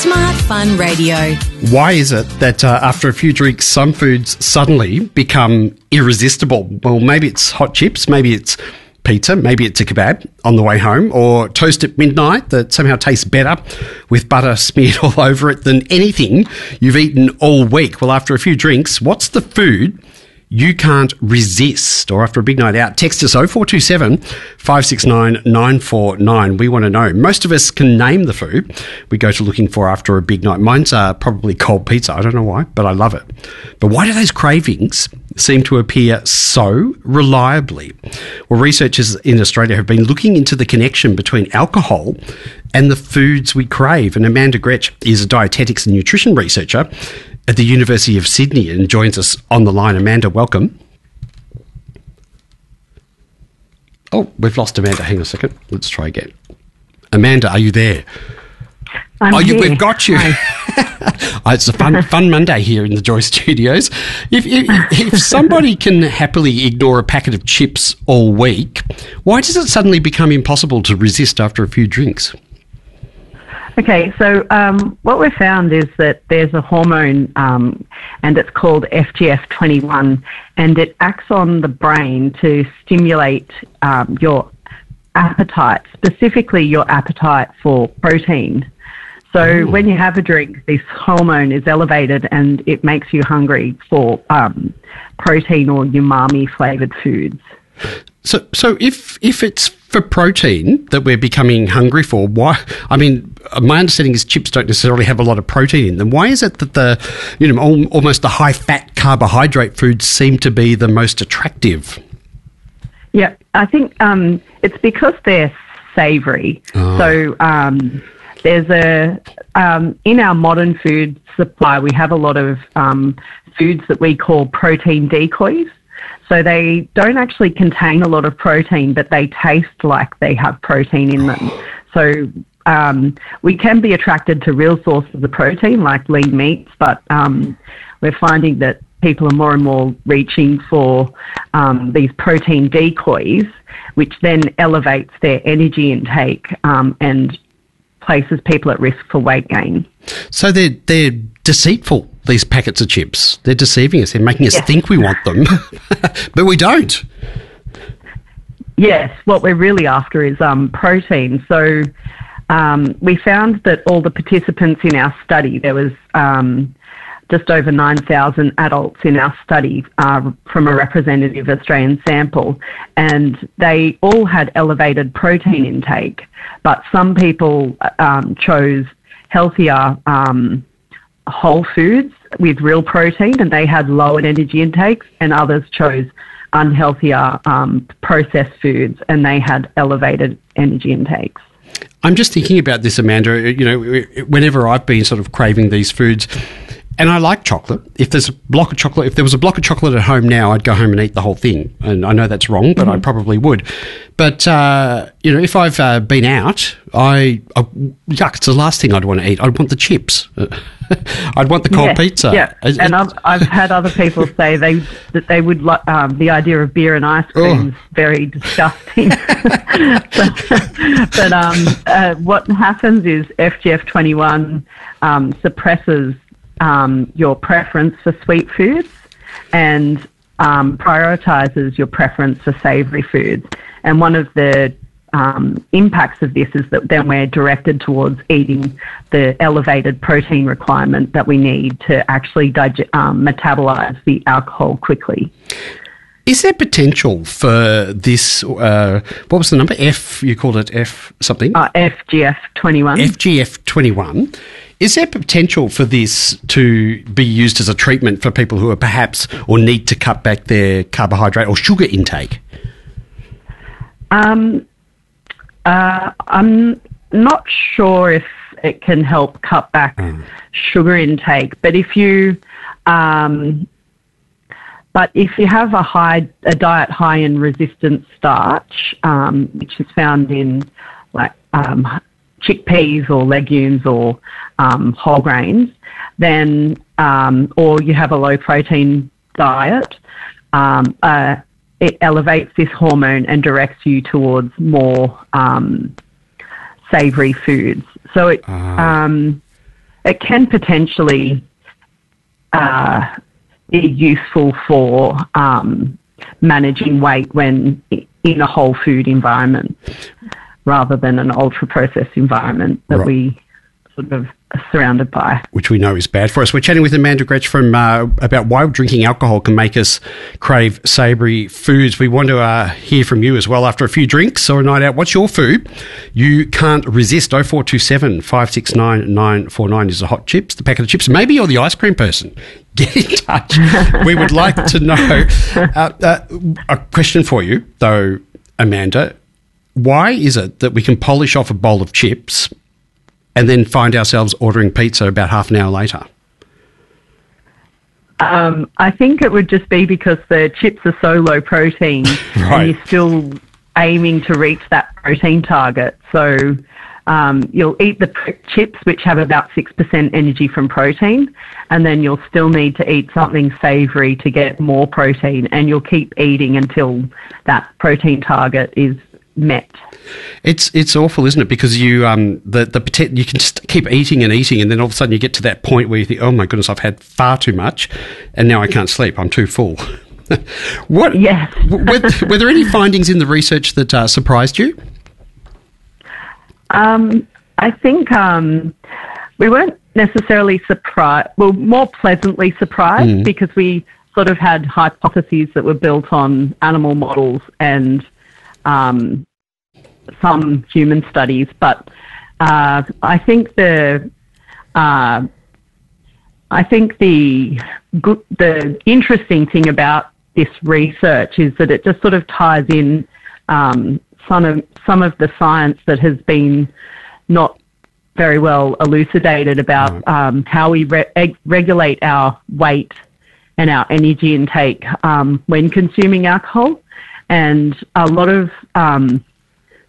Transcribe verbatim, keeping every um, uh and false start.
Smart Fun Radio. Why is it that uh, after a few drinks, some foods suddenly become irresistible? Well, maybe it's hot chips, maybe it's pizza, maybe it's a kebab on the way home, or toast at midnight that somehow tastes better with butter smeared all over it than anything you've eaten all week. Well, after a few drinks, what's the food you can't resist? Or after a big night out, text us oh four two seven, five six nine, nine four nine. We want to know. Most of us can name the food we go to looking for after a big night. Mine's uh, probably cold pizza. I don't know why, but I love it. But why do those cravings seem to appear so reliably? Well, researchers in Australia have been looking into the connection between alcohol and the foods we crave. And Amanda Gretsch is a dietetics and nutrition researcher at the University of Sydney and joins us on the line. Amanda, welcome. Oh, we've lost Amanda. Hang on a second. Let's try again. Amanda, are you there? I'm oh, you, here. we've got you. Oh, it's a fun, fun Monday here in the Joy Studios. If, if, if somebody can happily ignore a packet of chips all week, why does it suddenly become impossible to resist after a few drinks? Okay, so um, what we've found is that there's a hormone um, and it's called F G F twenty-one, and it acts on the brain to stimulate um, your appetite, specifically your appetite for protein. So Ooh. When you have a drink, this hormone is elevated and it makes you hungry for um, protein or umami flavoured foods. So, so if if it's for protein that we're becoming hungry for, why? I mean, my understanding is chips don't necessarily have a lot of protein in them. Why is it that the, you know, al- almost the high-fat carbohydrate foods seem to be the most attractive? Yeah, I think um, it's because they're savoury. Oh. So um, there's a um, in our modern food supply, we have a lot of um, foods that we call protein decoys. So they don't actually contain a lot of protein, but they taste like they have protein in them. So um, we can be attracted to real sources of protein, like lean meats, but um, we're finding that people are more and more reaching for um, these protein decoys, which then elevates their energy intake um, and places people at risk for weight gain. So they're they're deceitful, these packets of chips. They're deceiving us. They're making us Yes. think we want them, but we don't. Yes, what we're really after is um, protein. So um, we found that all the participants in our study, there was um, just over nine thousand adults in our study uh, from a representative Australian sample, and they all had elevated protein intake, but some people um, chose healthier um, whole foods with real protein, and they had lowered energy intakes, and others chose unhealthier um, processed foods, and they had elevated energy intakes. I'm just thinking about this, Amanda. You know, whenever I've been sort of craving these foods, and I like chocolate. If there's a block of chocolate, if there was a block of chocolate at home now, I'd go home and eat the whole thing. And I know that's wrong, but mm-hmm. I probably would. But, uh, you know, if I've uh, been out, I, I, yuck, it's the last thing I'd want to eat. I'd want the chips. I'd want the cold yeah, pizza. Yeah, It, and I've, I've had other people say they that they would like um, the idea of beer and ice cream is oh. very disgusting. but but um, uh, what happens is F G F twenty-one um, suppresses um, your preference for sweet foods and um, prioritises your preference for savoury foods. And one of the Um, impacts of this is that then we're directed towards eating the elevated protein requirement that we need to actually dig- um, metabolize the alcohol quickly. Is there potential for this, uh, what was the number? F, you called it F something? Uh, F G F twenty-one. F G F twenty-one. Is there potential for this to be used as a treatment for people who are perhaps or need to cut back their carbohydrate or sugar intake? Um. Uh, I'm not sure if it can help cut back mm. sugar intake, but if you, um, but if you have a high a diet high in resistant starch, um, which is found in like um, chickpeas or legumes or um, whole grains, then um, or you have a low protein diet. Um, uh, It elevates this hormone and directs you towards more um, savoury foods. So it, uh. um, it can potentially uh, be useful for um, managing weight when in a whole food environment rather than an ultra-processed environment that right. we sort of are surrounded by. Which we know is bad for us. We're chatting with Amanda Gretsch from uh, about why drinking alcohol can make us crave savoury foods. We want to uh, hear from you as well after a few drinks or a night out. What's your food you can't resist? oh four two seven, five six nine, nine four nine is the hot chips, the packet of chips. Maybe you're the ice cream person. Get in touch. We would like to know. Uh, uh, a question for you, though, Amanda. Why is it that we can polish off a bowl of chips and then find ourselves ordering pizza about half an hour later? Um, I think it would just be because the chips are so low protein right. and you're still aiming to reach that protein target. So um, you'll eat the chips, which have about six percent energy from protein, and then you'll still need to eat something savoury to get more protein, and you'll keep eating until that protein target is met. It's it's awful, isn't it? Because you um the the you can just keep eating and eating, and then all of a sudden you get to that point where you think, oh my goodness, I've had far too much, and now I can't sleep. I'm too full. What? Yes. were, were there any findings in the research that uh, surprised you? Um, I think um, we weren't necessarily surprised. Well, more pleasantly surprised mm. because we sort of had hypotheses that were built on animal models and Um, some human studies, but uh, I think the uh, I think the the interesting thing about this research is that it just sort of ties in um, some of some of the science that has been not very well elucidated about right. um, how we re- regulate our weight and our energy intake um, when consuming alcohol. And a lot of um,